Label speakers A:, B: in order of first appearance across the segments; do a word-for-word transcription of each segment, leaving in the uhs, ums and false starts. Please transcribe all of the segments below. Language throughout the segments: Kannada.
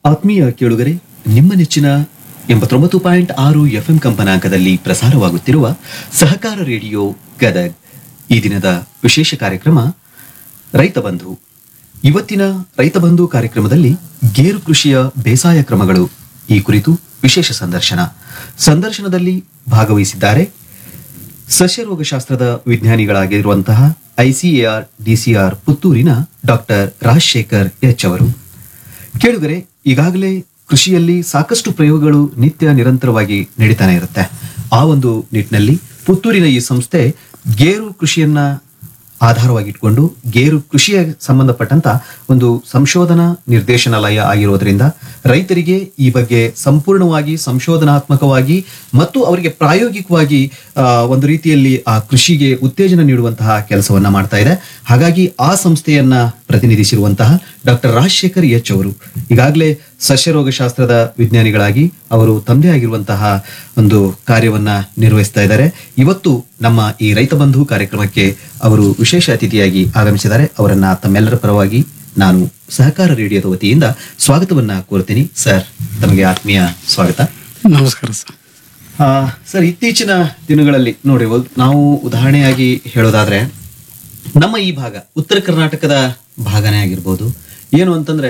A: ಆತ್ಮೀಯ ಕೇಳುಗರೆ, ನಿಮ್ಮ ನೆಚ್ಚಿನ ಎಂಬತ್ತೊಂಬತ್ತು ಪಾಯಿಂಟ್ ಆರು ಎಫ್ಎಂ ಕಂಪನಾಂಕದಲ್ಲಿ ಪ್ರಸಾರವಾಗುತ್ತಿರುವ ಸಹಕಾರ ರೇಡಿಯೋ ಗದಗ್ ಈ ದಿನದ ವಿಶೇಷ ಕಾರ್ಯಕ್ರಮ ರೈತ ಬಂಧು. ಇವತ್ತಿನ ರೈತ ಬಂಧು ಕಾರ್ಯಕ್ರಮದಲ್ಲಿ ಗೇರು ಕೃಷಿಯ ಬೇಸಾಯ ಕ್ರಮಗಳು ಈ ಕುರಿತು ವಿಶೇಷ ಸಂದರ್ಶನ. ಸಂದರ್ಶನದಲ್ಲಿ ಭಾಗವಹಿಸಿದ್ದಾರೆ ಸಸ್ಯರೋಗಶಾಸ್ತ್ರದ ವಿಜ್ಞಾನಿಗಳಾಗಿರುವಂತಹ ಐಸಿಎಆರ್ ಡಿಸಿಆರ್ ಪುತ್ತೂರಿನ ಡಾಕ್ಟರ್ ರಾಜಶೇಖರ್ ಎಚ್ ಅವರು. ಕೇಳುಗರೆ, ಈಗಾಗಲೇ ಕೃಷಿಯಲ್ಲಿ ಸಾಕಷ್ಟು ಪ್ರಯೋಗಗಳು ನಿತ್ಯ ನಿರಂತರವಾಗಿ ನಡೀತಾನೆ ಇರುತ್ತೆ. ಆ ಒಂದು ನಿಟ್ಟಿನಲ್ಲಿ ಪುತ್ತೂರಿನ ಈ ಸಂಸ್ಥೆ ಗೇರು ಕೃಷಿಯನ್ನ ಆಧಾರವಾಗಿಟ್ಕೊಂಡು ಗೇರು ಕೃಷಿಯ ಸಂಬಂಧಪಟ್ಟಂತ ಒಂದು ಸಂಶೋಧನಾ ನಿರ್ದೇಶನಾಲಯ ಆಗಿರೋದ್ರಿಂದ ರೈತರಿಗೆ ಈ ಬಗ್ಗೆ ಸಂಪೂರ್ಣವಾಗಿ ಸಂಶೋಧನಾತ್ಮಕವಾಗಿ ಮತ್ತು ಅವರಿಗೆ ಪ್ರಾಯೋಗಿಕವಾಗಿ ಆ ಒಂದು ರೀತಿಯಲ್ಲಿ ಆ ಕೃಷಿಗೆ ಉತ್ತೇಜನ ನೀಡುವಂತಹ ಕೆಲಸವನ್ನ ಮಾಡ್ತಾ ಇದೆ. ಹಾಗಾಗಿ ಆ ಸಂಸ್ಥೆಯನ್ನ ಪ್ರತಿನಿಧಿಸಿರುವಂತಹ ಡಾಕ್ಟರ್ ರಾಜಶೇಖರ್ ಎಚ್ ಅವರು ಈಗಾಗಲೇ ಸಸ್ಯರೋಗಶಾಸ್ತ್ರದ ವಿಜ್ಞಾನಿಗಳಾಗಿ ಅವರು ತಮ್ಮದೇ ಆಗಿರುವಂತಹ ಒಂದು ಕಾರ್ಯವನ್ನ ನಿರ್ವಹಿಸ್ತಾ ಇದ್ದಾರೆ. ಇವತ್ತು ನಮ್ಮ ಈ ರೈತ ಬಂಧು ಕಾರ್ಯಕ್ರಮಕ್ಕೆ ಅವರು ವಿಶೇಷ ಅತಿಥಿಯಾಗಿ ಆಗಮಿಸಿದ್ದಾರೆ. ಅವರನ್ನ ತಮ್ಮೆಲ್ಲರ ಪರವಾಗಿ ನಾನು ಸಹಕಾರ ರೇಡಿಯೋದ ವತಿಯಿಂದ ಸ್ವಾಗತವನ್ನ ಕೋರ್ತೀನಿ. ಸರ್, ತಮಗೆ ಆತ್ಮೀಯ ಸ್ವಾಗತ.
B: ನಮಸ್ಕಾರ ಸರ್.
A: ಆ ಸರ್, ಇತ್ತೀಚಿನ ದಿನಗಳಲ್ಲಿ ನೋಡಿ, ನಾವು ಉದಾಹರಣೆಯಾಗಿ ಹೇಳೋದಾದ್ರೆ ನಮ್ಮ ಈ ಭಾಗ ಉತ್ತರ ಕರ್ನಾಟಕದ ಭಾಗನೇ ಆಗಿರ್ಬೋದು, ಏನು ಅಂತಂದ್ರೆ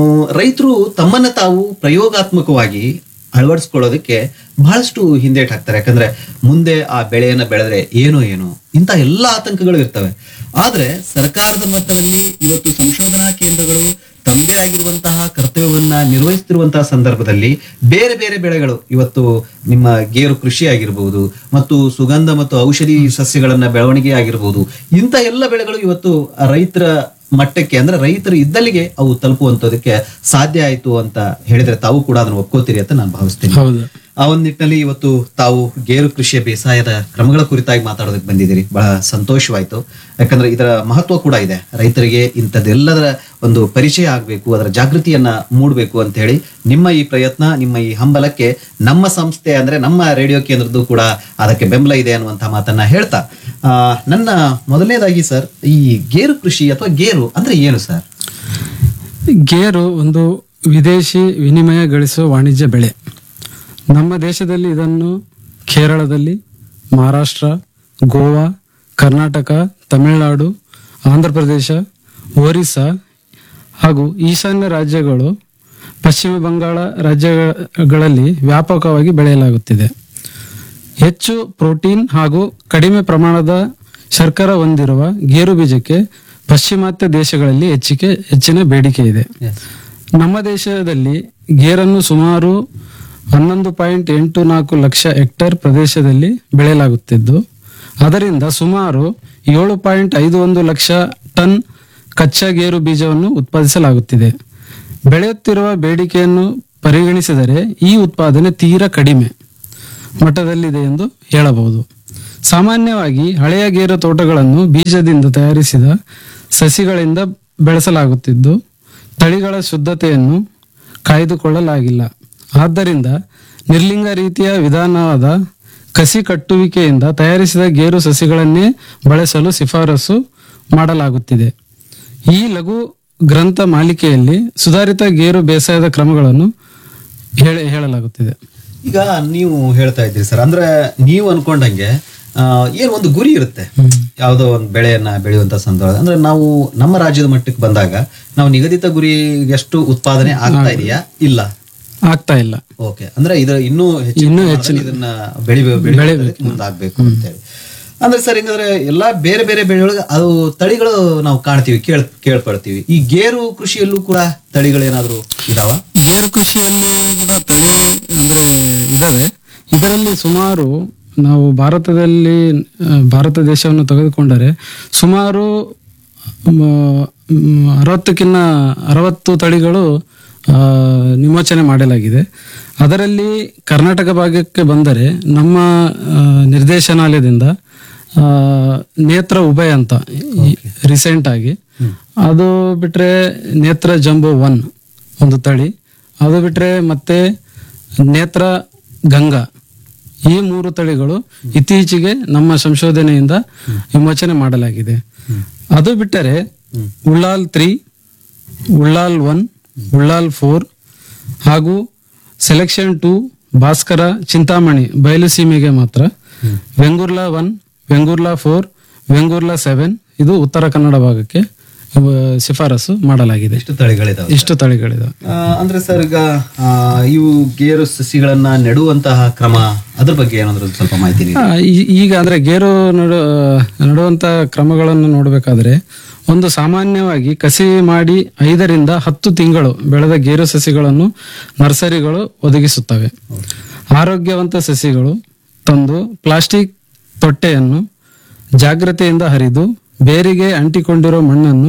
A: ರೈತರು ತಮ್ಮನ್ನ ತಾವು ಪ್ರಯೋಗಾತ್ಮಕವಾಗಿ ಅಳವಡಿಸ್ಕೊಳ್ಳೋದಕ್ಕೆ ಬಹಳಷ್ಟು ಹಿಂದೇಟ್ ಹಾಕ್ತಾರೆ. ಯಾಕಂದ್ರೆ ಮುಂದೆ ಆ ಬೆಳೆಯನ್ನ ಬೆಳೆದ್ರೆ ಏನೋ ಏನೋ ಇಂಥ ಎಲ್ಲಾ ಆತಂಕಗಳು ಇರ್ತವೆ. ಆದ್ರೆ ಸರ್ಕಾರದ ಮಟ್ಟದಲ್ಲಿ ಇವತ್ತು ಸಂಶೋಧನಾ ಕೇಂದ್ರಗಳು ತಮ್ಮದೇ ಆಗಿರುವಂತಹ ಕರ್ತವ್ಯವನ್ನ ನಿರ್ವಹಿಸುತ್ತಿರುವಂತಹ ಸಂದರ್ಭದಲ್ಲಿ ಬೇರೆ ಬೇರೆ ಬೆಳೆಗಳು, ಇವತ್ತು ನಿಮ್ಮ ಗೇರು ಕೃಷಿ ಆಗಿರ್ಬಹುದು ಮತ್ತು ಸುಗಂಧ ಮತ್ತು ಔಷಧಿ ಸಸ್ಯಗಳನ್ನ ಬೆಳವಣಿಗೆ ಆಗಿರ್ಬಹುದು, ಇಂಥ ಎಲ್ಲ ಬೆಳೆಗಳು ಇವತ್ತು ರೈತರ ಮಟ್ಟಕ್ಕೆ ಅಂದ್ರೆ ರೈತರು ಇದ್ದಲ್ಲಿಗೆ ಅವು ತಲುಪುವಂತದಕ್ಕೆ ಸಾಧ್ಯ ಆಯ್ತು ಅಂತ ಹೇಳಿದ್ರೆ ತಾವು ಕೂಡ ಅದನ್ನು ಒಪ್ಕೋತೀರಿ ಅಂತ ನಾನು ಭಾವಿಸ್ತೀನಿ. ಆ ಒಂದು ನಿಟ್ಟಿನಲ್ಲಿ ಇವತ್ತು ತಾವು ಗೇರು ಕೃಷಿಯ ಬೇಸಾಯದ ಕ್ರಮಗಳ ಕುರಿತಾಗಿ ಮಾತಾಡೋದಕ್ಕೆ ಬಂದಿದ್ದೀರಿ. ಬಹಳ ಸಂತೋಷವಾಯ್ತು. ಯಾಕಂದ್ರೆ ಇದರ ಮಹತ್ವ ಕೂಡ ಇದೆ. ರೈತರಿಗೆ ಇಂಥದ್ದೆಲ್ಲದರ ಒಂದು ಪರಿಚಯ ಆಗ್ಬೇಕು, ಅದರ ಜಾಗೃತಿಯನ್ನ ಮೂಡಬೇಕು ಅಂತ ಹೇಳಿ ನಿಮ್ಮ ಈ ಪ್ರಯತ್ನ, ನಿಮ್ಮ ಈ ಹಂಬಲಕ್ಕೆ ನಮ್ಮ ಸಂಸ್ಥೆ ಅಂದ್ರೆ ನಮ್ಮ ರೇಡಿಯೋ ಕೇಂದ್ರದ್ದು ಕೂಡ ಅದಕ್ಕೆ ಬೆಂಬಲ ಇದೆ ಅನ್ನುವಂತಹ ಮಾತನ್ನ ಹೇಳ್ತಾ, ಆ ನನ್ನ ಮೊದಲನೇದಾಗಿ ಸರ್, ಈ ಗೇರು ಕೃಷಿ ಅಥವಾ ಗೇರು ಅಂದ್ರೆ ಏನು ಸರ್?
B: ಗೇರು ಒಂದು ವಿದೇಶಿ ವಿನಿಮಯ ಗಳಿಸುವ ವಾಣಿಜ್ಯ ಬೆಳೆ. ನಮ್ಮ ದೇಶದಲ್ಲಿ ಇದನ್ನು ಕೇರಳದಲ್ಲಿ, ಮಹಾರಾಷ್ಟ್ರ, ಗೋವಾ, ಕರ್ನಾಟಕ, ತಮಿಳುನಾಡು, ಆಂಧ್ರ ಪ್ರದೇಶ, ಒರಿಸ್ಸಾ ಹಾಗೂ ಈಶಾನ್ಯ ರಾಜ್ಯಗಳು, ಪಶ್ಚಿಮ ಬಂಗಾಳ ರಾಜ್ಯಗಳಲ್ಲಿ ವ್ಯಾಪಕವಾಗಿ ಬೆಳೆಯಲಾಗುತ್ತಿದೆ. ಹೆಚ್ಚು ಪ್ರೋಟೀನ್ ಹಾಗೂ ಕಡಿಮೆ ಪ್ರಮಾಣದ ಶರ್ಕರ ಹೊಂದಿರುವ ಗೇರು ಬೀಜಕ್ಕೆ ಪಾಶ್ಚಿಮಾತ್ಯ ದೇಶಗಳಲ್ಲಿ ಹೆಚ್ಚಿಗೆ ಹೆಚ್ಚಿನ ಬೇಡಿಕೆ ಇದೆ. ನಮ್ಮ ದೇಶದಲ್ಲಿ ಗೇರನ್ನು ಸುಮಾರು ಹನ್ನೊಂದು ಪಾಯಿಂಟ್ ಎಂಟು ನಾಲ್ಕು ಲಕ್ಷ ಹೆಕ್ಟೇರ್ ಪ್ರದೇಶದಲ್ಲಿ ಬೆಳೆಯಲಾಗುತ್ತಿದ್ದು, ಅದರಿಂದ ಸುಮಾರು ಏಳು ಪಾಯಿಂಟ್ ಐದು ಒಂದು ಲಕ್ಷ ಟನ್ ಕಚ್ಚಾ ಗೇರು ಬೀಜವನ್ನು ಉತ್ಪಾದಿಸಲಾಗುತ್ತಿದೆ. ಬೆಳೆಯುತ್ತಿರುವ ಬೇಡಿಕೆಯನ್ನು ಪರಿಗಣಿಸಿದರೆ ಈ ಉತ್ಪಾದನೆ ತೀರಾ ಕಡಿಮೆ ಮಟ್ಟದಲ್ಲಿದೆ ಎಂದು ಹೇಳಬಹುದು. ಸಾಮಾನ್ಯವಾಗಿ ಹಳೆಯ ಗೇರು ತೋಟಗಳನ್ನು ಬೀಜದಿಂದ ತಯಾರಿಸಿದ ಸಸಿಗಳಿಂದ ಬೆಳೆಸಲಾಗುತ್ತಿದ್ದು, ತಳಿಗಳ ಶುದ್ಧತೆಯನ್ನು ಕಾಯ್ದುಕೊಳ್ಳಲಾಗಿಲ್ಲ. ಆದ್ದರಿಂದ ನಿರ್ಲಿಂಗ ರೀತಿಯ ವಿಧಾನವಾದ ಕಸಿ ಕಟ್ಟುವಿಕೆಯಿಂದ ತಯಾರಿಸಿದ ಗೇರು ಸಸಿಗಳನ್ನೇ ಬಳಸಲು ಶಿಫಾರಸು ಮಾಡಲಾಗುತ್ತಿದೆ. ಈ ಲಘು ಗ್ರಂಥ ಮಾಲಿಕೆಯಲ್ಲಿ ಸುಧಾರಿತ ಗೇರು ಬೇಸಾಯದ ಕ್ರಮಗಳನ್ನು ಹೇಳ ಹೇಳಲಾಗುತ್ತಿದೆ.
A: ಈಗ ನೀವು ಹೇಳ್ತಾ ಇದ್ದೀರಿ ಸರ್, ಅಂದ್ರೆ ನೀವು ಅನ್ಕೊಂಡಂಗೆ ಏನ್ ಒಂದು ಗುರಿ ಇರುತ್ತೆ ಯಾವುದೋ ಒಂದು ಬೆಳೆಯನ್ನ ಬೆಳೆಯುವಂತ ಸಂದರ್ಭ. ಅಂದ್ರೆ ನಾವು ನಮ್ಮ ರಾಜ್ಯದ ಮಟ್ಟಕ್ಕೆ ಬಂದಾಗ ನಾವು ನಿಗದಿತ ಗುರಿ ಎಷ್ಟು ಉತ್ಪಾದನೆ ಆಗ್ತಾ ಇದೆಯಾ? ಇಲ್ಲ,
B: ಆಗ್ತಾ ಇಲ್ಲ.
A: ಓಕೆ, ಅಂದ್ರೆ ಇದರ ಇನ್ನೂ
B: ಇನ್ನೂ ಹೆಚ್ಚಿನ
A: ಇದನ್ನ ಬೆಳಿ ಮುಂದಾಗಬೇಕು ಅಂತ ಹೇಳಿ. ಅಂದ್ರೆ ಸರ್, ಹಿಂಗಂದ್ರೆ ಎಲ್ಲಾ ಬೇರೆ ಬೇರೆ ಬೆಳೆಯೊಳಗೆ ಅದು ತಳಿಗಳು ನಾವು ಕಾಣ್ತೀವಿ, ಕೇಳ್ ಕೇಳ್ಪಡ್ತೀವಿ. ಈ ಗೇರು ಕೃಷಿಯಲ್ಲೂ ಕೂಡ ತಳಿಗಳು ಏನಾದ್ರು ಇದಾವ?
B: ಗೇರು ಕೃಷಿಯಲ್ಲಿ ಕೂಡ ತಳಿ ಅಂದ್ರೆ ಇದಾವೆ. ಇದರಲ್ಲಿ ಸುಮಾರು ನಾವು ಭಾರತದಲ್ಲಿ ಭಾರತ ದೇಶವನ್ನು ತೆಗೆದುಕೊಂಡರೆ ಸುಮಾರು ಅರವತ್ತಕ್ಕಿಂತ ಅರವತ್ತು ತಳಿಗಳು ವಿಮೋಚನೆ ಮಾಡಲಾಗಿದೆ. ಅದರಲ್ಲಿ ಕರ್ನಾಟಕ ಭಾಗಕ್ಕೆ ಬಂದರೆ ನಮ್ಮ ನಿರ್ದೇಶನಾಲಯದಿಂದ ನೇತ್ರ ಉಭಯ ಅಂತ ರೀಸೆಂಟ್ ಆಗಿ, ಅದು ಬಿಟ್ರೆ ನೇತ್ರ ಜಂಬೋ ಒನ್ ಒಂದು ತಳಿ, ಅದು ಬಿಟ್ರೆ ಮತ್ತೆ ನೇತ್ರ ಗಂಗಾ, ಈ ಮೂರು ತಳಿಗಳು ಇತ್ತೀಚೆಗೆ ನಮ್ಮ ಸಂಶೋಧನೆಯಿಂದ ವಿಮೋಚನೆ ಮಾಡಲಾಗಿದೆ. ಅದು ಬಿಟ್ಟರೆ Ullal three, Ullal one, Ullal four ಹಾಗೂ ಸೆಲೆಕ್ಷನ್ ಟು ಭಾಸ್ಕರ ಚಿಂತಾಮಣಿ ಬಯಲು ಸೀಮೆಗೆ ಮಾತ್ರ, Vengurla one, Vengurla four, Vengurla seven ಇದು ಉತ್ತರ ಕನ್ನಡ ಭಾಗಕ್ಕೆ ಅಹ್, ಶಿಫಾರಸು ಮಾಡಲಾಗಿದೆ.
A: ಎಷ್ಟು ತಳಿಗಳಿದಾವೆ?
B: ಇಷ್ಟು ತಳಿಗಳಿದಾವೆ.
A: ಆ, ಅಂದ್ರೆ ಸರ್ ಈಗ ಆ, ಇವು ಗೇರು ಸಸಿಗಳನ್ನ ನೆಡುವಂತಹ ಕ್ರಮ ಅದ್ರ ಬಗ್ಗೆ ಏನಾದ್ರು ಒಂದ್ ಸ್ವಲ್ಪ ಮಾಹಿತಿ ನೀಡಿ.
B: ಆ, ಈ- ಈಗ ಅಂದ್ರೆ ಗೇರು ನಡು ನಡುವಂತ ಕ್ರಮಗಳನ್ನು ನೋಡಬೇಕಾದ್ರೆ ಒಂದು ಸಾಮಾನ್ಯವಾಗಿ ಕಸಿ ಮಾಡಿ ಐದರಿಂದ ಹತ್ತು ತಿಂಗಳು ಬೆಳೆದ ಗೇರು ಸಸಿಗಳನ್ನು ನರ್ಸರಿಗಳು ಒದಗಿಸುತ್ತವೆ. ಆರೋಗ್ಯವಂತ ಸಸಿಗಳು ತಂದು ಪ್ಲಾಸ್ಟಿಕ್ ತೊಟ್ಟೆಯನ್ನು ಜಾಗ್ರತೆಯಿಂದ ಹರಿದು ಬೇರಿಗೆ ಅಂಟಿಕೊಂಡಿರೋ ಮಣ್ಣನ್ನು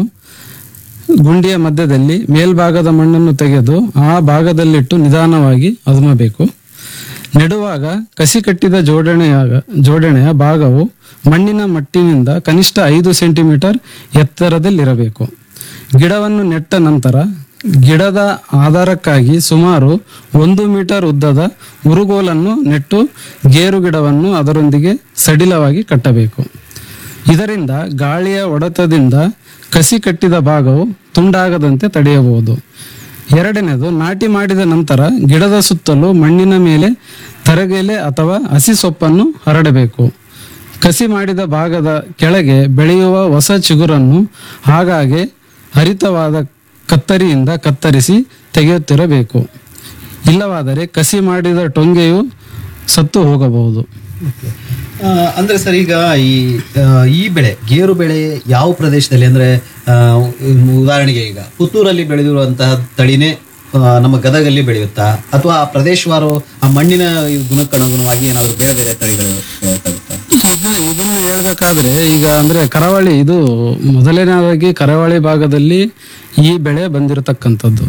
B: ಗುಂಡಿಯ ಮಧ್ಯದಲ್ಲಿ ಮೇಲ್ಭಾಗದ ಮಣ್ಣನ್ನು ತೆಗೆದು ಆ ಭಾಗದಲ್ಲಿಟ್ಟು ನಿಧಾನವಾಗಿ ಅದುಮಬೇಕು. ನೆಡುವಾಗ ಕಸಿ ಕಟ್ಟಿದ ಜೋಡಣೆಯಾಗ ಜೋಡಣೆಯ ಭಾಗವು ಮಣ್ಣಿನ ಮಟ್ಟಿನಿಂದ ಕನಿಷ್ಠ ಐದು ಸೆಂಟಿಮೀಟರ್ ಎತ್ತರದಲ್ಲಿರಬೇಕು. ಗಿಡವನ್ನು ನೆಟ್ಟ ನಂತರ ಗಿಡದ ಆಧಾರಕ್ಕಾಗಿ ಸುಮಾರು ಒಂದು ಮೀಟರ್ ಉದ್ದದ ಉರುಗೋಲನ್ನು ನೆಟ್ಟು ಗೇರು ಗಿಡವನ್ನು ಅದರೊಂದಿಗೆ ಸಡಿಲವಾಗಿ ಕಟ್ಟಬೇಕು. ಇದರಿಂದ ಗಾಳಿಯ ಹೊಡೆತದಿಂದ ಕಸಿ ಕಟ್ಟಿದ ಭಾಗವು ತುಂಡಾಗದಂತೆ ತಡೆಯಬಹುದು. ಎರಡನೇದು, ನಾಟಿ ಮಾಡಿದ ನಂತರ ಗಿಡದ ಸುತ್ತಲೂ ಮಣ್ಣಿನ ಮೇಲೆ ತರಗೆಲೆ ಅಥವಾ ಹಸಿ ಸೊಪ್ಪನ್ನು ಹರಡಬೇಕು. ಕಸಿ ಮಾಡಿದ ಭಾಗದ ಕೆಳಗೆ ಬೆಳೆಯುವ ಹೊಸ ಚಿಗುರನ್ನು ಆಗಾಗ್ಗೆ ಹರಿತವಾದ ಕತ್ತರಿಯಿಂದ ಕತ್ತರಿಸಿ ತೆಗೆಯುತ್ತಿರಬೇಕು. ಇಲ್ಲವಾದರೆ ಕಸಿ ಮಾಡಿದ ಟೊಂಗೆಯು ಸತ್ತು ಹೋಗಬಹುದು.
A: ಆ, ಅಂದ್ರೆ ಸರ್ ಈಗ ಈ ಆ, ಈ ಬೆಳೆ ಗೇರು ಬೆಳೆ ಯಾವ ಪ್ರದೇಶದಲ್ಲಿ ಅಂದ್ರೆ ಆ, ಉದಾಹರಣೆಗೆ ಈಗ ಪುತ್ತೂರಲ್ಲಿ ಬೆಳೆದಿರುವಂತಹ ತಳಿನೇ ಆ, ನಮ್ಮ ಗದಗಲ್ಲಿ ಬೆಳೆಯುತ್ತಾ ಅಥವಾ ಆ ಪ್ರದೇಶವಾರು ಆ ಮಣ್ಣಿನ ಗುಣಕ್ಕನುಗುಣವಾಗಿ ಏನಾದ್ರು ಬೇರೆ ಬೇರೆ ತಳಿಗಳು ಬೆಳೀತಾ?
B: ಇದು ಇದನ್ನು ಹೇಳ್ಬೇಕಾದ್ರೆ ಈಗ ಅಂದ್ರೆ ಕರಾವಳಿ ಇದು ಮೊದಲನೇದಾಗಿ ಕರಾವಳಿ ಭಾಗದಲ್ಲಿ ಈ ಬೆಳೆ ಬಂದಿರತಕ್ಕಂಥದ್ದು.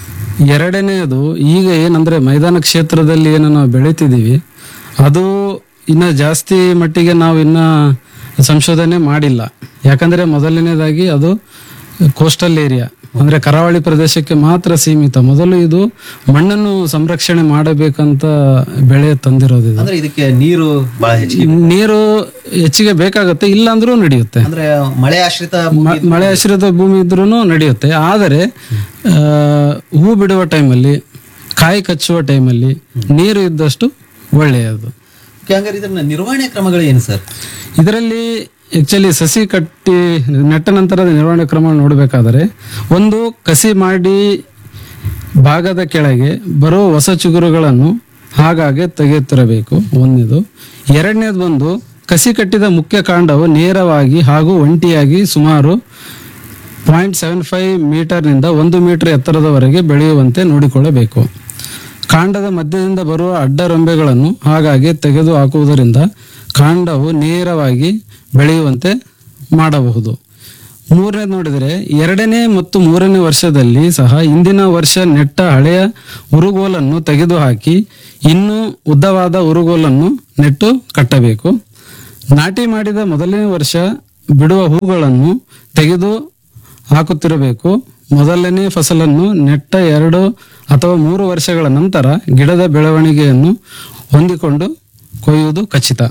B: ಎರಡನೆಯದು ಈಗ ಏನಂದ್ರೆ ಮೈದಾನ ಕ್ಷೇತ್ರದಲ್ಲಿ ಏನು ನಾವು ಬೆಳಿತಿದ್ದೀವಿ ಅದು ಇನ್ನ ಜಾಸ್ತಿ ಮಟ್ಟಿಗೆ ನಾವು ಇನ್ನ ಸಂಶೋಧನೆ ಮಾಡಿಲ್ಲ. ಯಾಕಂದ್ರೆ ಮೊದಲನೇದಾಗಿ ಅದು ಕೋಸ್ಟಲ್ ಏರಿಯಾ ಅಂದ್ರೆ ಕರಾವಳಿ ಪ್ರದೇಶಕ್ಕೆ ಮಾತ್ರ ಸೀಮಿತ. ಮೊದಲು ಇದು ಮಣ್ಣನ್ನು ಸಂರಕ್ಷಣೆ ಮಾಡಬೇಕಂತ ಬೆಳೆ ತಂದಿರೋದು.
A: ಅಂದ್ರೆ ಇದಕ್ಕೆ ನೀರು ಬಹಳ ಹೆಚ್ಚಿಗೆ
B: ನೀರು ಹೆಚ್ಚಿಗೆ ಬೇಕಾಗುತ್ತೆ, ಇಲ್ಲ ಅಂದ್ರೂ ನಡೆಯುತ್ತೆ.
A: ಅಂದ್ರೆ ಮಳೆ ಆಶ್ರಿತ
B: ಮ- ಮಳೆ ಆಶ್ರಿತ ಭೂಮಿ ಇದ್ರೂ ನಡೆಯುತ್ತೆ. ಆದರೆ ಆ, ಹೂ ಬಿಡುವ ಟೈಮಲ್ಲಿ, ಕಾಯಿ ಕಚ್ಚುವ ಟೈಮಲ್ಲಿ ನೀರು ಇದ್ದಷ್ಟು ಒಳ್ಳೆಯದು.
A: ಹಂಗಾರೆ ಇದನ್ನ ನಿರ್ವಹಣೆ ಕ್ರಮಗಳು ಏನು ಸರ್?
B: ಇದರಲ್ಲಿ ಆಕ್ಚುಲಿ ಸಸಿ ಕಟ್ಟಿ ನೆಟ್ಟ ನಂತರದ ನಿರ್ವಹಣೆ ಕ್ರಮ ನೋಡಬೇಕಾದರೆ ಒಂದು, ಕಸಿ ಮಾಡಿ ಭಾಗದ ಕೆಳಗೆ ಬರೋ ಹೊಸ ಚಿಗುರುಗಳನ್ನು ಹಾಗಾಗಿ ತೆಗೆಯುತ್ತಿರಬೇಕು ಒಂದನೇದು. ಎರಡನೇದು ಬಂದು ಕಸಿ ಕಟ್ಟಿದ ಮುಖ್ಯ ಕಾಂಡವು ನೇರವಾಗಿ ಹಾಗೂ ಒಂಟಿಯಾಗಿ ಸುಮಾರು ಪಾಯಿಂಟ್ ಸೆವೆನ್ ಫೈವ್ ಮೀಟರ್ನಿಂದ ಒಂದು ಮೀಟರ್ ಎತ್ತರದವರೆಗೆ ಬೆಳೆಯುವಂತೆ ನೋಡಿಕೊಳ್ಳಬೇಕು. ಕಾಂಡದ ಮಧ್ಯದಿಂದ ಬರುವ ಅಡ್ಡ ರೆಂಬೆಗಳನ್ನು ಹಾಗಾಗಿ ತೆಗೆದು ಹಾಕುವುದರಿಂದ ಕಾಂಡವು ನೇರವಾಗಿ ಬೆಳೆಯುವಂತೆ ಮಾಡಬಹುದು. ಮೂರನೇದು ನೋಡಿದರೆ ಎರಡನೇ ಮತ್ತು ಮೂರನೇ ವರ್ಷದಲ್ಲಿ ಸಹ ಹಿಂದಿನ ವರ್ಷ ನೆಟ್ಟ ಹಳೆಯ ಉರುಗೋಲನ್ನು ತೆಗೆದುಹಾಕಿ ಇನ್ನೂ ಉದ್ದವಾದ ಉರುಗೋಲನ್ನು ನೆಟ್ಟು ಕಟ್ಟಬೇಕು. ನಾಟಿ ಮಾಡಿದ ಮೊದಲನೇ ವರ್ಷ ಬಿಡುವ ಹೂಗಳನ್ನು ತೆಗೆದು ಹಾಕುತ್ತಿರಬೇಕು. ಮೊದಲನೇ ಫಸಲನ್ನು ನೆಟ್ಟ ಎರಡು ಅಥವಾ ಮೂರು ವರ್ಷಗಳ ನಂತರ ಗಿಡದ ಬೆಳವಣಿಗೆಯನ್ನು ಹೊಂದಿಕೊಂಡು ಕೊಯ್ಯುವುದು ಖಚಿತ.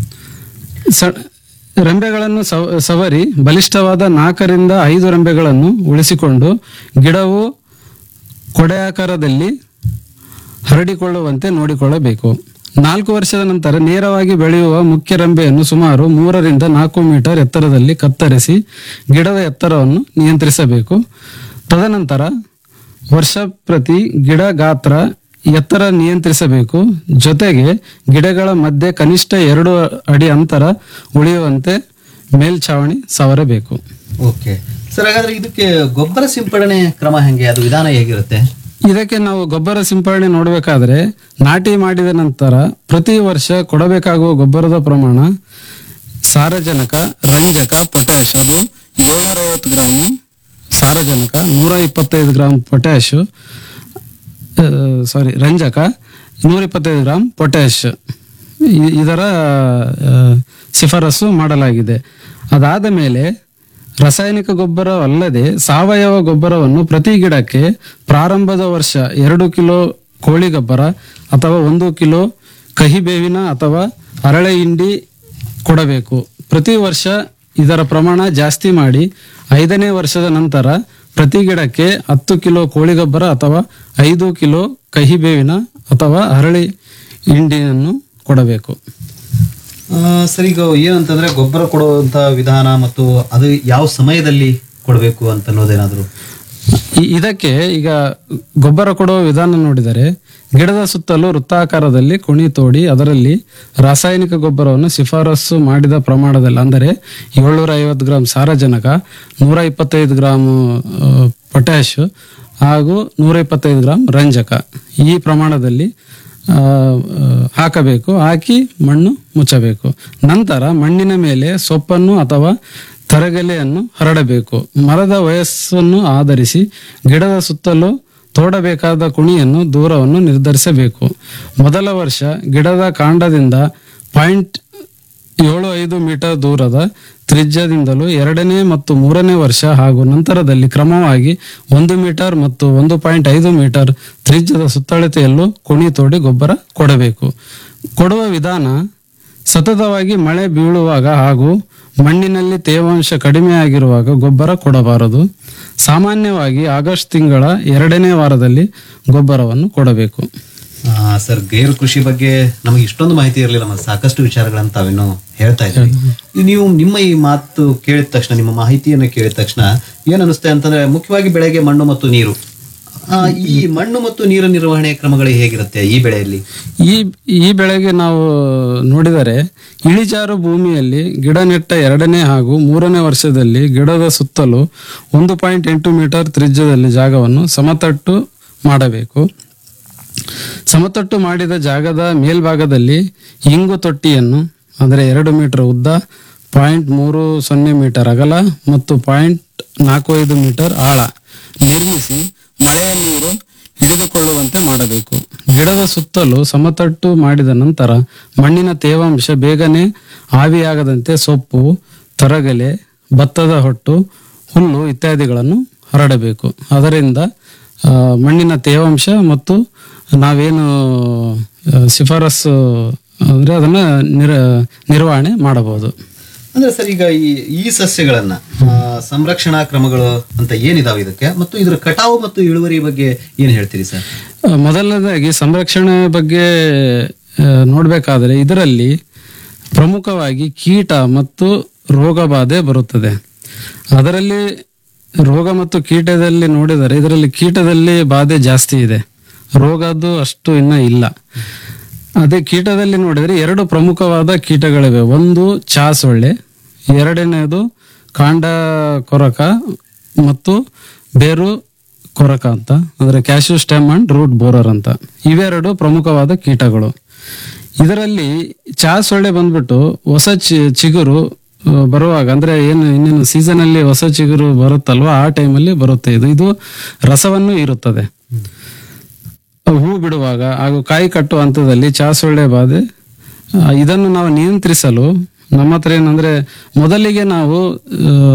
B: ಸ ರೆಂಬೆಗಳನ್ನು ಸವ ಸವರಿ ಬಲಿಷ್ಠವಾದ ನಾಲ್ಕರಿಂದ ಐದು ರೆಂಬೆಗಳನ್ನು ಉಳಿಸಿಕೊಂಡು ಗಿಡವು ಕೊಡೆಯಾಕಾರದಲ್ಲಿ ಹರಡಿಕೊಳ್ಳುವಂತೆ ನೋಡಿಕೊಳ್ಳಬೇಕು. ನಾಲ್ಕು ವರ್ಷದ ನಂತರ ನೇರವಾಗಿ ಬೆಳೆಯುವ ಮುಖ್ಯ ರೆಂಬೆಯನ್ನು ಸುಮಾರು ಮೂರರಿಂದ ನಾಲ್ಕು ಮೀಟರ್ ಎತ್ತರದಲ್ಲಿ ಕತ್ತರಿಸಿ ಗಿಡದ ಎತ್ತರವನ್ನು ನಿಯಂತ್ರಿಸಬೇಕು. ತದನಂತರ ವರ್ಷ ಪ್ರತಿ ಗಿಡ ಗಾತ್ರ ಎತ್ತರ ನಿಯಂತ್ರಿಸಬೇಕು. ಜೊತೆಗೆ ಗಿಡಗಳ ಮಧ್ಯೆ ಕನಿಷ್ಠ ಎರಡು ಅಡಿ ಅಂತರ ಉಳಿಯುವಂತೆ ಮೇಲ್ಛಾವಣಿ ಸವರಬೇಕು.
A: ಓಕೆ ಸರ್, ಹಾಗಾದ್ರೆ ಇದಕ್ಕೆ ಗೊಬ್ಬರ ಸಿಂಪಡಣೆ ಕ್ರಮ ಹೆಂಗೆ, ಅದು ವಿಧಾನ ಹೇಗಿರುತ್ತೆ?
B: ಇದಕ್ಕೆ ನಾವು ಗೊಬ್ಬರ ಸಿಂಪಡಣೆ ನೋಡಬೇಕಾದ್ರೆ ನಾಟಿ ಮಾಡಿದ ನಂತರ ಪ್ರತಿ ವರ್ಷ ಕೊಡಬೇಕಾಗುವ ಗೊಬ್ಬರದ ಪ್ರಮಾಣ ಸಾರಜನಕ, ರಂಜಕ, ಪೊಟ್ಯಾಶ್ ಅದು ಏಳ್ನೂರ ಐವತ್ತು ಗ್ರಾಮ್ ಸಾರಜನಕ, ನೂರ ಇಪ್ಪತ್ತೈದು ಗ್ರಾಮ್ ಪೊಟ್ಯಾಶ್ ಸಾರಿ ರಂಜಕ, ನೂರ ಇಪ್ಪತ್ತೈದು ಗ್ರಾಮ್ ಪೊಟ್ಯಾಶ್ ಇ- ಇದರ ಆ, ಶಿಫಾರಸು ಮಾಡಲಾಗಿದೆ. ಅದಾದ ಮೇಲೆ ರಾಸಾಯನಿಕ ಗೊಬ್ಬರ ಅಲ್ಲದೆ ಸಾವಯವ ಗೊಬ್ಬರವನ್ನು ಪ್ರತಿ ಗಿಡಕ್ಕೆ ಪ್ರಾರಂಭದ ವರ್ಷ ಎರಡು ಕಿಲೋ ಕೋಳಿ ಗೊಬ್ಬರ ಅಥವಾ ಒಂದು ಕಿಲೋ ಕಹಿಬೇವಿನ ಅಥವಾ ಹರಳೆ ಹಿಂಡಿ ಕೊಡಬೇಕು. ಪ್ರತಿ ವರ್ಷ ಇದರ ಪ್ರಮಾಣ ಜಾಸ್ತಿ ಮಾಡಿ ಐದನೇ ವರ್ಷದ ನಂತರ ಪ್ರತಿ ಗಿಡಕ್ಕೆ ಹತ್ತು ಕಿಲೋ ಕೋಳಿ ಗೊಬ್ಬರ ಅಥವಾ ಐದು ಕಿಲೋ ಕಹಿ ಬೇವಿನ ಅಥವಾ ಹರಳಿ ಹಿಂಡಿಯನ್ನು ಕೊಡಬೇಕು.
A: ಆ, ಸರ್, ಈಗ ಏನಂತಂದ್ರೆ ಗೊಬ್ಬರ ಕೊಡುವಂತ ವಿಧಾನ ಮತ್ತು ಅದು ಯಾವ ಸಮಯದಲ್ಲಿ ಕೊಡಬೇಕು ಅಂತ ಅನ್ನೋದೇನಾದ್ರು?
B: ಈ- ಇದಕ್ಕೆ ಈಗ ಗೊಬ್ಬರ ಕೊಡುವ ವಿಧಾನ ನೋಡಿದರೆ ಗಿಡದ ಸುತ್ತಲೂ ವೃತ್ತಾಕಾರದಲ್ಲಿ ಕುಣಿ ತೋಡಿ ಅದರಲ್ಲಿ ರಾಸಾಯನಿಕ ಗೊಬ್ಬರವನ್ನು ಶಿಫಾರಸು ಮಾಡಿದ ಪ್ರಮಾಣದಲ್ಲಿ, ಅಂದರೆ ಏಳ್ನೂರ ಐವತ್ತು ಗ್ರಾಂ ಸಾರಜನಕ, ನೂರ ಇಪ್ಪತ್ತೈದು ಗ್ರಾಮ್ ಪೊಟ್ಯಾಶ್ ಹಾಗೂ ನೂರ ಇಪ್ಪತ್ತೈದು ಗ್ರಾಂ ರಂಜಕ ಈ ಪ್ರಮಾಣದಲ್ಲಿ ಆ, ಹಾಕಬೇಕು. ಹಾಕಿ ಮಣ್ಣು ಮುಚ್ಚಬೇಕು. ನಂತರ ಮಣ್ಣಿನ ಮೇಲೆ ಸೊಪ್ಪನ್ನು ಅಥವಾ ತರಗೆಲೆಯನ್ನು ಹರಡಬೇಕು. ಮರದ ವಯಸ್ಸನ್ನು ಆಧರಿಸಿ ಗಿಡದ ಸುತ್ತಲೂ ತೋಡಬೇಕಾದ ಕುಣಿಯನ್ನು ದೂರವನ್ನು ನಿರ್ಧರಿಸಬೇಕು. ಮೊದಲ ವರ್ಷ ಗಿಡದ ಕಾಂಡದಿಂದ ಪಾಯಿಂಟ್ ಏಳು ಐದು ಮೀಟರ್ ದೂರದ ತ್ರಿಜ್ಯದಿಂದಲೂ, ಎರಡನೇ ಮತ್ತು ಮೂರನೇ ವರ್ಷ ಹಾಗೂ ನಂತರದಲ್ಲಿ ಕ್ರಮವಾಗಿ ಒಂದು ಮೀಟರ್ ಮತ್ತು ಒಂದು ಪಾಯಿಂಟ್ ಐದು ಮೀಟರ್ ತ್ರಿಜ್ಯದ ಸುತ್ತಳತೆಯಲ್ಲೂ ಕುಣಿ ತೋಡಿ ಗೊಬ್ಬರ ಕೊಡಬೇಕು. ಕೊಡುವ ವಿಧಾನ ಸತತವಾಗಿ ಮಳೆ ಬೀಳುವಾಗ ಹಾಗೂ ಮಣ್ಣಿನಲ್ಲಿ ತೇವಾಂಶ ಕಡಿಮೆಯಾಗಿರುವಾಗ ಗೊಬ್ಬರ ಕೊಡಬಾರದು. ಸಾಮಾನ್ಯವಾಗಿ ಆಗಸ್ಟ್ ತಿಂಗಳ ಎರಡನೇ ವಾರದಲ್ಲಿ ಗೊಬ್ಬರವನ್ನು ಕೊಡಬೇಕು.
A: ಆ, ಸರ್, ಗೈರು ಕೃಷಿ ಬಗ್ಗೆ ನಮಗೆ ಇಷ್ಟೊಂದು ಮಾಹಿತಿ ಇರಲಿಲ್ಲ, ಮತ್ತೆ ಸಾಕಷ್ಟು ವಿಚಾರಗಳನ್ನ ತಾವೇನು ಹೇಳ್ತಾ ಇದ್ದೀವಿ. ನೀವು ನಿಮ್ಮ ಈ ಮಾತು ಕೇಳಿದ ತಕ್ಷಣ, ನಿಮ್ಮ ಮಾಹಿತಿಯನ್ನು ಕೇಳಿದ ತಕ್ಷಣ ಏನ್ ಅನಿಸುತ್ತೆ ಅಂತಂದ್ರೆ, ಮುಖ್ಯವಾಗಿ ಬೆಳೆಗೆ ಮಣ್ಣು ಮತ್ತು ನೀರು. ಆ, ಈ ಮಣ್ಣು ಮತ್ತು ನೀರು ನಿರ್ವಹಣೆ ಕ್ರಮಗಳು ಹೇಗಿರುತ್ತೆ ಈ ಬೆಳೆಯಲ್ಲಿ?
B: ಈ ಈ ಬೆಳೆಗೆ ನಾವು ನೋಡಿದರೆ ಇಳಿಜಾರು ಭೂಮಿಯಲ್ಲಿ ಗಿಡ ನೆಟ್ಟ ಎರಡನೇ ಹಾಗೂ ಮೂರನೇ ವರ್ಷದಲ್ಲಿ ಗಿಡದ ಸುತ್ತಲೂ ಒಂದು ಪಾಯಿಂಟ್ ಎಂಟು ಮೀಟರ್ ತ್ರಿಜ್ಯದಲ್ಲಿ ಜಾಗವನ್ನು ಸಮತಟ್ಟು ಮಾಡಬೇಕು. ಸಮತಟ್ಟು ಮಾಡಿದ ಜಾಗದ ಮೇಲ್ಭಾಗದಲ್ಲಿ ಇಂಗು ತೊಟ್ಟಿಯನ್ನು, ಅಂದರೆ ಎರಡು ಮೀಟರ್ ಉದ್ದ, ಪಾಯಿಂಟ್ ಮೂರು ಸೊನ್ನೆ ಮೀಟರ್ ಅಗಲ ಮತ್ತು ಪಾಯಿಂಟ್ ನಾಲ್ಕು ಐದು ಮೀಟರ್ ಆಳ ನಿರ್ಮಿಸಿ ಮಳೆಯ ನೀರು ಹಿಡಿದುಕೊಳ್ಳುವಂತೆ ಮಾಡಬೇಕು. ಗಿಡದ ಸುತ್ತಲೂ ಸಮತಟ್ಟು ಮಾಡಿದ ನಂತರ ಮಣ್ಣಿನ ತೇವಾಂಶ ಬೇಗನೆ ಆವಿಯಾಗದಂತೆ ಸೊಪ್ಪು, ತರಗೆಲೆ, ಭತ್ತದ ಹೊಟ್ಟು, ಹುಲ್ಲು ಇತ್ಯಾದಿಗಳನ್ನು ಹರಡಬೇಕು. ಅದರಿಂದ ಆ, ಮಣ್ಣಿನ ತೇವಾಂಶ ಮತ್ತು ನಾವೇನು ಆ, ಶಿಫಾರಸು ಅಂದ್ರೆ ಅದನ್ನ ನಿರ್ ನಿರ್ವಹಣೆ ಮಾಡಬಹುದು.
A: ಅಂದ್ರೆ ಸರ್, ಈಗ ಈ ಈ ಸಸ್ಯಗಳನ್ನ ಆ, ಸಂರಕ್ಷಣಾ ಕ್ರಮಗಳು ಅಂತ ಏನಿದಾವೆ ಇದಕ್ಕೆ, ಮತ್ತು ಇದರ ಕಟಾವು ಮತ್ತು ಇಳುವರಿ ಬಗ್ಗೆ ಏನ್ ಹೇಳ್ತೀರಿ ಸರ್?
B: ಆ, ಮೊದಲನೇದಾಗಿ ಸಂರಕ್ಷಣೆ ಬಗ್ಗೆ ಆ, ನೋಡ್ಬೇಕಾದ್ರೆ ಇದರಲ್ಲಿ ಪ್ರಮುಖವಾಗಿ ಕೀಟ ಮತ್ತು ರೋಗ ಬಾಧೆ ಬರುತ್ತದೆ. ಅದರಲ್ಲಿ ರೋಗ ಮತ್ತು ಕೀಟದಲ್ಲಿ ನೋಡಿದರೆ ಇದರಲ್ಲಿ ಕೀಟದಲ್ಲಿ ಬಾಧೆ ಜಾಸ್ತಿ ಇದೆ, ರೋಗದ್ದು ಅಷ್ಟು ಇನ್ನ ಇಲ್ಲ. ಅದೇ ಕೀಟದಲ್ಲಿ ನೋಡಿದರೆ ಎರಡು ಪ್ರಮುಖವಾದ ಕೀಟಗಳಿವೆ. ಒಂದು ಚಾ ಸೊಳ್ಳೆ, ಎರಡನೇದು ಕಾಂಡ ಕೊರಕ ಮತ್ತು ಬೇರು ಕೊರಕ ಅಂತ, ಅಂದ್ರೆ cashew stem and root borer ಅಂತ. ಇವೆರಡು ಪ್ರಮುಖವಾದ ಕೀಟಗಳು. ಇದರಲ್ಲಿ ಚಾ ಸೊಳ್ಳೆ ಬಂದ್ಬಿಟ್ಟು ಹೊಸ ಚಿ ಚಿಗುರು ಆ, ಬರುವಾಗ, ಅಂದ್ರೆ ಏನು ಇನ್ನೇನು ಸೀಸನ್ ಅಲ್ಲಿ ಹೊಸ ಚಿಗುರು ಬರುತ್ತಲ್ವಾ, ಆ ಟೈಮಲ್ಲಿ ಬರುತ್ತೆ. ಇದು ಇದು ರಸವನ್ನು ಇರುತ್ತದೆ. ಹೂ ಬಿಡುವಾಗ ಹಾಗೂ ಕಾಯಿ ಕಟ್ಟುವ ಹಂತದಲ್ಲಿ ಚಾ ಸೊಳ್ಳೆ ಬಾಧೆ. ಆ, ಇದನ್ನು ನಾವು ನಿಯಂತ್ರಿಸಲು ನಮ್ಮ ಹತ್ರ ಏನಂದ್ರೆ, ಮೊದಲಿಗೆ ನಾವು ಆ,